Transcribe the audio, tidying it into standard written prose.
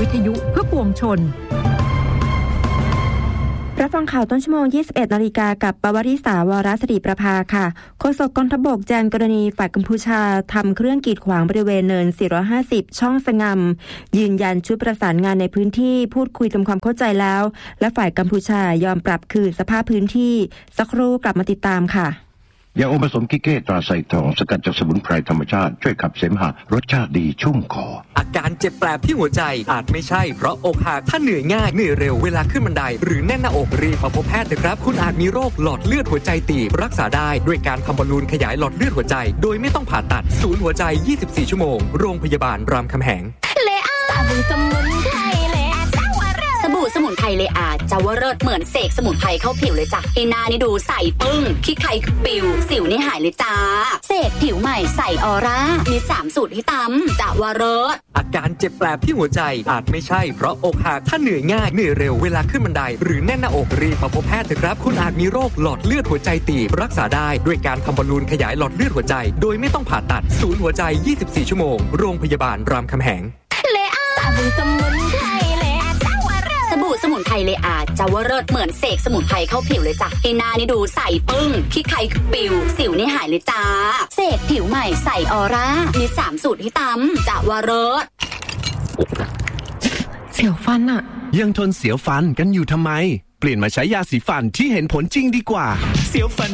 วิทยุเพื่อปวงชนรับฟังข่าวต้นชั่วโมง 21 นาฬิกากับปวริษาวรศิริประภาค่ะโฆษกกองทัพบกแจ้งกรณีฝ่ายกัมพูชาทำเครื่องกีดขวางบริเวณเนิน 450 ช่องสงำยืนยันชุดประสานงานในพื้นที่พูดคุยทำความเข้าใจแล้วและฝ่ายกัมพูชายอมปรับคืนสภาพพื้นที่สักครู่กลับมาติดตามค่ะยาอมผสมกิเก้ตราไซทองสกัดจากสมุนไพรธรรมชาติช่วยขับเสมหะรสชาติดีชุ่มคออาการเจ็บแปลบที่หัวใจอาจไม่ใช่เพราะอกหักถ้าเหนื่อยง่ายเหนื่อยเร็วเวลาขึ้นบันไดหรือแน่นหน้าอกรีบมาพบแพทย์เถอะครับคุณอาจมีโรคหลอดเลือดหัวใจตีบรักษาได้ด้วยการทำบอลลูนขยายหลอดเลือดหัวใจโดยไม่ต้องผ่าตัดศูนย์หัวใจ24ชั่วโมงโรงพยาบาลรามคำแหงสบู่สมุนไพรเลอาจาวเลิศเหมือนเสกสมุนไพรเข้าผิวเลยจ้ะที่หน้านี่ดูใสปึ้งขี้ใครปิวสิวนี่หายเลยจ้าเสกผิวใหม่ใสออร่ามี3สูตรที่ตำจาวเลิศอาการเจ็บแปลบที่หัวใจอาจไม่ใช่เพราะอกหักถ้าเหนื่อยง่ายเหนื่อยเร็วเวลาขึ้นบันไดหรือแน่นหน้าอกรีบมาพบแพทย์เถอะครับคุณอาจมีโรคหลอดเลือดหัวใจตีบรักษาได้ด้วยการทำบอลลูนขยายหลอดเลือดหัวใจโดยไม่ต้องผ่าตัดศูนย์หัวใจ24ชั่วโมงโรงพยาบาลรามคำแหงเลอาสบู่สมุนไพรเลอาจาวเลิศสบู่สมุนไพรเลอาจาวเลิศเหมือนเสกสมุนไพรเข้าผิวเลยจ้ะที่หน้านี่ดูใสปึ้งขี้ใครปิวสิวนี่หายเลยจ้าเสกผิวใหม่ใสออร่ามี3สูตรที่ตำจาวเลิศเสียวฟันอะยังทนเสียวฟันกันอยู่ทำไมเปลี่ยนมาใช้ยาสีฟันที่เห็นผลจริงดีกว่าเสียวฟัน